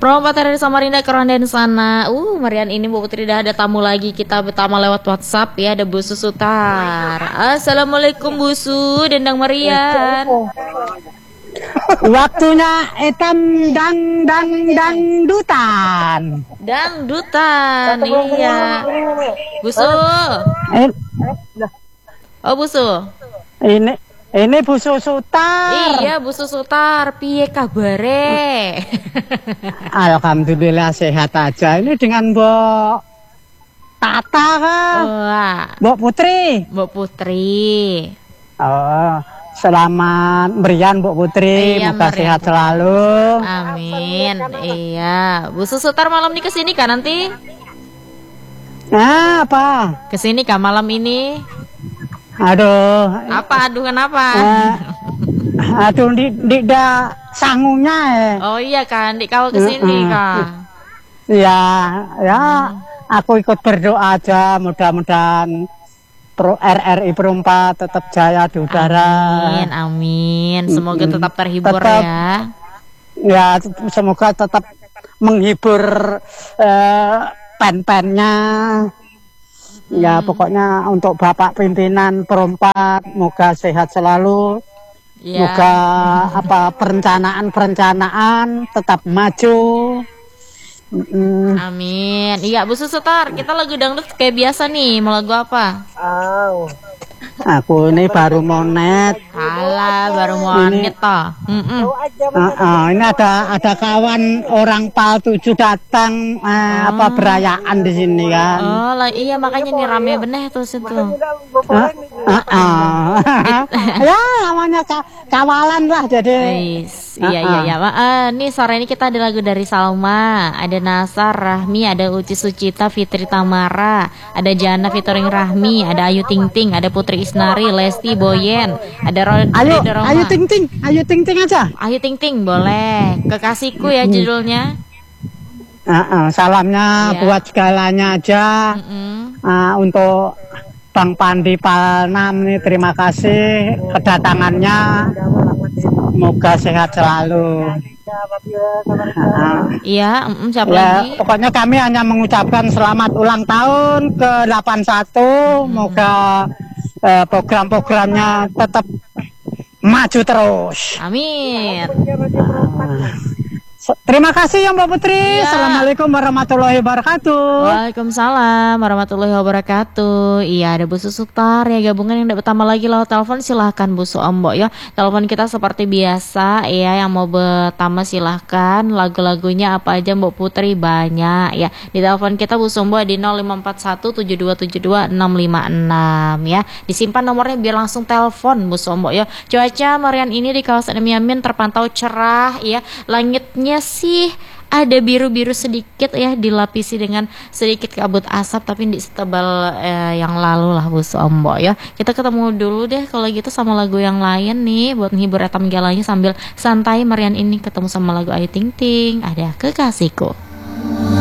Perompat dari Samarinda ke Ronden sana. Marian ini Bu Putri dah ada tamu lagi. Kita bertama lewat WhatsApp ya. Ada Bu Susutar. Assalamualaikum Bu Su, Dendang Marian. Waktunya etam dangdutan. Dangdutan, iya. Bu Su. Oh Bu Su. Ini Bu Susutar. Iya Bu Susutar, piye kabare? Alhamdulillah sehat aja. Ini dengan Mbok Tata kah? Wah. Mbok Putri. Mbok Putri. Oh, selamat berian Mbok Putri. Iya, Moga sehat selalu. Amin. Iya, Bu Susutar malam ini kesini kan nanti? Nah, apa? Kesini kah malam ini? Aduh. Apa? Aduh kenapa? Aduh, da sangunya Oh iya kan, Dik kau kesini kah? Ya, aku ikut berdoa aja, mudah-mudahan RRI Perumpat tetap jaya di udara. Amin, amin. Semoga tetap terhibur ya. Ya, semoga tetap menghibur pen-pennya. Ya, pokoknya untuk Bapak pimpinan Perumpat, moga sehat selalu. Ya. Moga perencanaan tetap maju. Amin. Iya Bu Susutar, kita lagu dangdut kayak biasa nih. Mau lagu apa? Aku ini baru monet. Alah, baru monet toh. Ini ada kawan orang PAL 7 datang perayaan di sini kan. Oh, iya makanya nih rame beneh tuh situ. Ya namanya kawalan lah jadi. Iya. Nih sore ini kita ada lagu dari Salma, ada Nasar, Rahmi, ada Uci Sucita, Fitri Tamara, ada Jana featuring Rahmi, ada Ayu Ting Ting, ada Putri Isnari, Lesti Boyen, ada Ayu Ting Ting aja. Ayu Ting Ting boleh. Kekasihku ya judulnya. Salamnya buat segalanya aja. Untuk Bang Pandi Palnam nih, terima kasih kedatangannya. Moga sehat selalu. Iya, siapa ya, lagi? Pokoknya kami hanya mengucapkan selamat ulang tahun ke-81. Moga program-programnya tetap maju terus. Amin. Terima kasih ya Mbak Putri. Assalamualaikum warahmatullahi wabarakatuh. Waalaikumsalam warahmatullahi wabarakatuh. Iya, ada Bu Susutar ya gabungan yang dapat tambah lagi lewat telepon, silahkan Bu Suombo ya. Telepon kita seperti biasa ya, yang mau bertambah silahkan. Lagu-lagunya apa aja Mbak Putri banyak ya. Di telepon kita Bu Suombo di 05417272 656 ya. Disimpan nomornya biar langsung telepon Bu Suombo ya. Cuaca Marian ini di kawasan Miamin terpantau cerah ya. Langitnya sih ada biru-biru sedikit ya, dilapisi dengan sedikit kabut asap, tapi di setebal yang lalu lah Bu Suombo ya. Kita ketemu dulu deh kalau gitu sama lagu yang lain nih buat menghibur etam galanya sambil santai Marian ini ketemu sama lagu Ayu Ting Ting, ada Kekasihku.